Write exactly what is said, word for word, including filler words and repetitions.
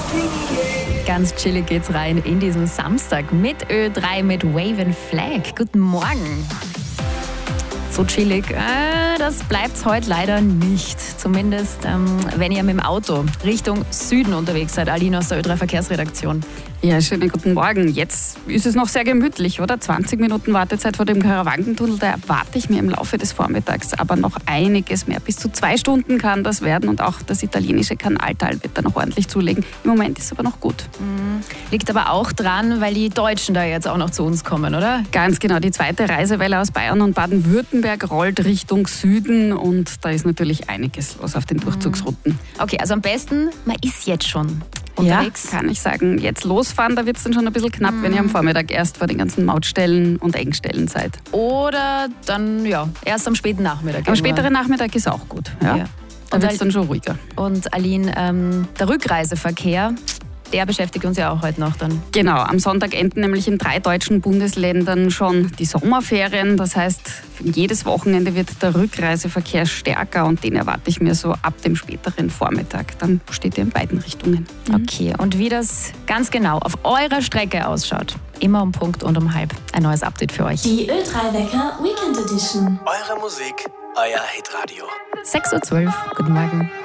Ganz chillig geht's rein in diesen Samstag mit Ö drei mit Wavin' Flag. Guten Morgen. So chillig, äh, das bleibt's heute leider nicht. Zumindest, ähm, wenn ihr mit dem Auto Richtung Süden unterwegs seid. Aline aus der Ö drei Verkehrsredaktion. Ja, schönen guten Morgen. Jetzt ist es noch sehr gemütlich, oder? zwanzig Minuten Wartezeit vor dem Karawankentunnel. Da erwarte ich mir im Laufe des Vormittags aber noch einiges mehr. Bis zu zwei Stunden kann das werden und auch das italienische Kanaltal wird da noch ordentlich zulegen. Im Moment ist es aber noch gut. Mhm. Liegt aber auch dran, weil die Deutschen da jetzt auch noch zu uns kommen, oder? Ganz genau. Die zweite Reisewelle aus Bayern und Baden-Württemberg rollt Richtung Süden und da ist natürlich einiges los auf den Durchzugsrouten. Okay, also am besten, man ist jetzt schon unterwegs. Ja, kann ich sagen. Jetzt losfahren, da wird es dann schon ein bisschen knapp, mhm. wenn ihr am Vormittag erst vor den ganzen Mautstellen und Engstellen seid. Oder dann, ja, erst am späten Nachmittag. Am späteren Nachmittag ist auch gut. Ja. Ja. Da wird es dann schon ruhiger. Und Aline, ähm, der Rückreiseverkehr, der beschäftigt uns ja auch heute noch dann. Genau, am Sonntag enden nämlich in drei deutschen Bundesländern schon die Sommerferien. Das heißt, jedes Wochenende wird der Rückreiseverkehr stärker und den erwarte ich mir so ab dem späteren Vormittag. Dann steht ihr in beiden Richtungen. Mhm. Okay, und wie das ganz genau auf eurer Strecke ausschaut, immer um Punkt und um halb ein neues Update für euch. Die Ö drei Wecker Weekend Edition. Eure Musik, euer Hitradio. sechs Uhr zwölf, guten Morgen.